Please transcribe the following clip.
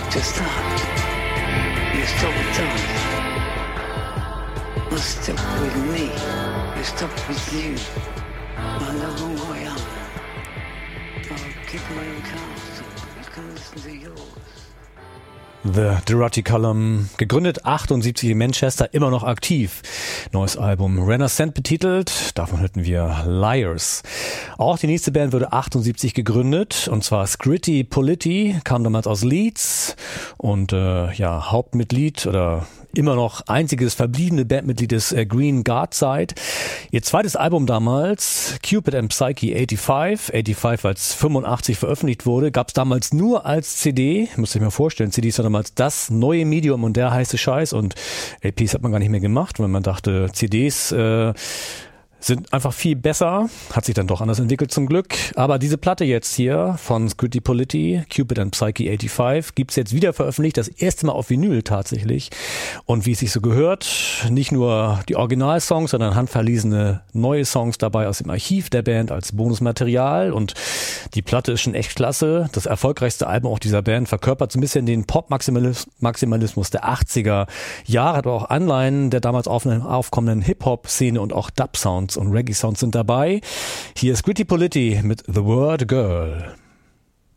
to start. You stop with us. You stop with me. You stop with you. I love all I am. I'll keep my own castle. You can listen to yours. The Doherty Column, gegründet 78 in Manchester, immer noch aktiv. Neues Album Renaissance betitelt, davon hörten wir Liars. Auch die nächste Band wurde 78 gegründet, und zwar Scritti Politti, kam damals aus Leeds und Hauptmitglied oder immer noch einziges verbliebene Bandmitglied des Green Guardside. Ihr zweites Album damals, Cupid and Psyche 85, als 85 veröffentlicht wurde, gab es damals nur als CD. Müsst ihr euch mal vorstellen, CDs war damals das neue Medium und der heiße Scheiß, und LPs hat man gar nicht mehr gemacht, weil man dachte, CDs sind einfach viel besser, hat sich dann doch anders entwickelt zum Glück. Aber diese Platte jetzt hier von Scritti Politti, Cupid and Psyche 85, gibt's jetzt wieder veröffentlicht, das erste Mal auf Vinyl tatsächlich. Und wie es sich so gehört, nicht nur die Originalsongs, sondern handverlesene neue Songs dabei aus dem Archiv der Band als Bonusmaterial. Und die Platte ist schon echt klasse. Das erfolgreichste Album auch dieser Band verkörpert so ein bisschen den Pop-Maximalismus der 80er Jahre, hat aber auch Anleihen der damals aufkommenden Hip-Hop-Szene und auch Dub-Sounds und Reggae-Sounds sind dabei. Hier ist Scritti Politti mit The Word Girl.